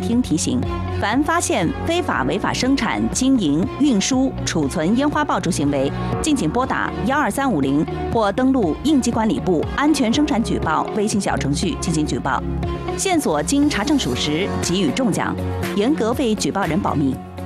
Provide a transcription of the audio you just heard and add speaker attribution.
Speaker 1: 厅提醒：凡发现非法违法生产、经营、运输、储存烟花爆竹行为，敬请拨打12350或登录应急管理部安全生产举报微信小程序进行举报。线索经查证属实，给予重奖，严格为举报人保密。